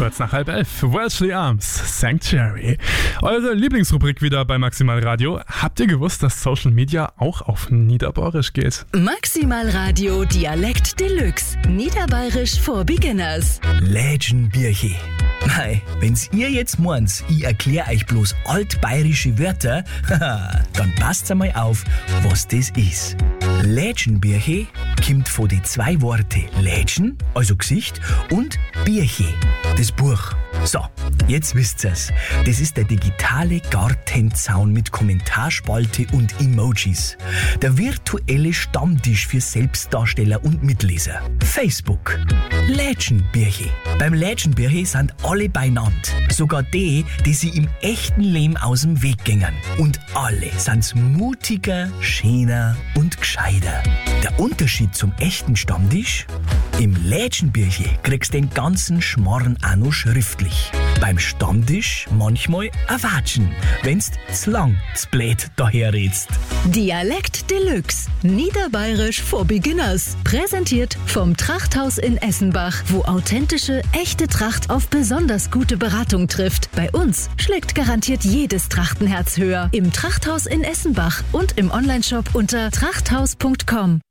kurz nach 10:30. Wellesley Arms, Sanctuary. Eure Lieblingsrubrik wieder bei Maximal Radio. Habt ihr gewusst, dass Social Media auch auf Niederbayerisch geht? Maximal Radio Dialekt Deluxe. Niederbayerisch for Beginners. Lädchenbirche. Mei, wenn's ihr jetzt meint, ich erklär euch bloß altbayerische Wörter, dann passt einmal auf, was das ist. Lädchenbirche kommt von den zwei Worten Lädchen, also Gesicht, und Birche, das Buch. So, jetzt wisst ihr's. Das ist der digitale Gartenzaun mit Kommentarspalte und Emojis. Der virtuelle Stammtisch für Selbstdarsteller und Mitleser. Facebook. Lädchenbirche. Beim Lädchenbirche sind alle beieinander. Sogar die sie im echten Leben aus dem Weg gingen. Und alle sind mutiger, schöner und gescheiter. Der Unterschied zum echten Stammtisch? Im Lädchenbirche kriegst du den ganzen Schmarrn auch noch schriftlich. Beim Stammtisch manchmal ein Watschen, wenn's zu lang, zu blöd daherredst. Dialekt Deluxe. Niederbayerisch for Beginners. Präsentiert vom Trachthaus in Essenbach, wo authentische, echte Tracht auf besonders gute Beratung trifft. Bei uns schlägt garantiert jedes Trachtenherz höher. Im Trachthaus in Essenbach und im Onlineshop unter trachthaus.com.